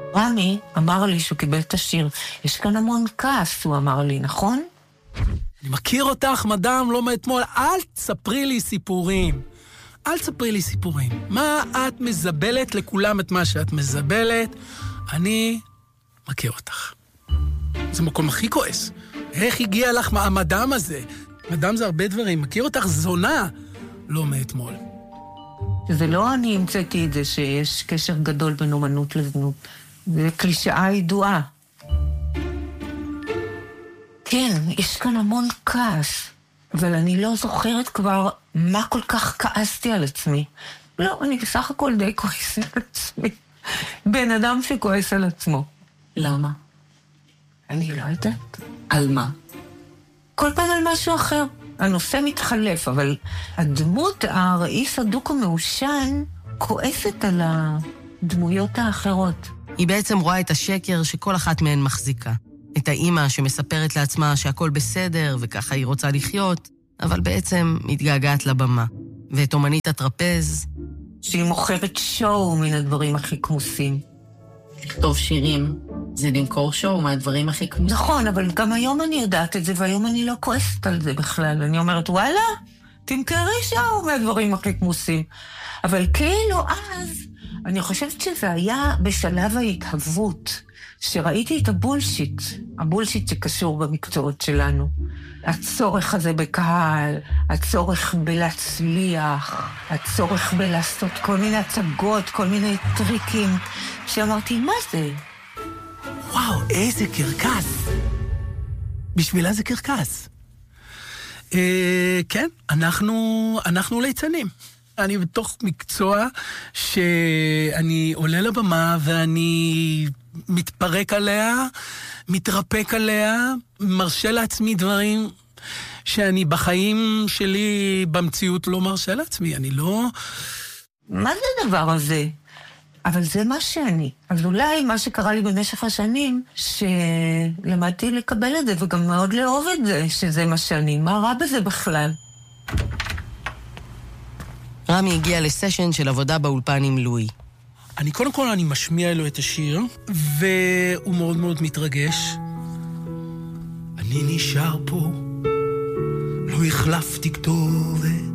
רמי אמר לי שהוא קיבל את השיר. יש כאן המון כעס, הוא אמר לי, נכון? אני מכיר אותך, מדאם, לא מאתמול. אל תספרי לי סיפורים. אל תספרי לי סיפורים. מה את מזבלת לכולם את מה שאת מזבלת? אני מכיר אותך. זה מקום הכי כועס. איך הגיע לך המדאם הזה? מדאם זה הרבה דברים. מכיר אותך זונה. לא מאתמול. זה לא אני המצאתי את זה שיש קשר גדול בין אומנות לזנות. זה קלישאה ידועה. כן, יש כאן המון כעס, אבל אני לא זוכרת כבר מה כל כך כעסתי על עצמי. לא, אני בסך הכל די כועסת על עצמי. בן אדם שכועס על עצמו. למה? אני לא יודעת. על מה? כל פעם על משהו אחר. הנושא מתחלף, אבל הדמות, הראיס הדוק המעושן, כועסת על הדמויות האחרות. היא בעצם רואה את השקר שכל אחת מהן מחזיקה. את האימא שמספרת לעצמה שהכל בסדר וככה היא רוצה לחיות, אבל בעצם מתגעגעת לבמה. ואת אומנית הטרפז, שהיא מוכרת שואו מן הדברים הכי כמוסים. לכתוב שירים זה למכור שואו מהדברים הכי כמוסים. נכון, אבל גם היום אני יודעת את זה, והיום אני לא כועסת על זה בכלל. אני אומרת, וואלה, תמכרי שואו מהדברים הכי כמוסים. אבל כאילו אז, אני חושבת שזה היה בשלב ההתהוות, שראיתי את הבולשיט שקשור במקצועות שלנו. הצורך הזה בקהל, הצורך בלהצליח, הצורך בלעשות כל מיני הצגות, כל מיני טריקים, שאמרתי, מה זה? וואו, איזה קרקס. בשבילה זה קרקס. כן, אנחנו ליצנים. אני בתוך מקצוע שאני עולה לבמה ואני מתפרק עליה, מתרפק עליה, מרשה לעצמי דברים שאני בחיים שלי במציאות לא מרשה לעצמי. אני לא... מה זה הדבר הזה? אבל זה מה שאני. אז אולי מה שקרה לי במשך השנים, שלמדתי לקבל את זה וגם מאוד לאהוב את זה, שזה מה שאני. מה רע בזה בכלל? רמי הגיע לסשן של עבודה באולפן עם לואי. קודם כל אני משמיע לו את השיר, והוא מאוד מאוד מתרגש. אני נשאר פה, לא החלפתי כתובת,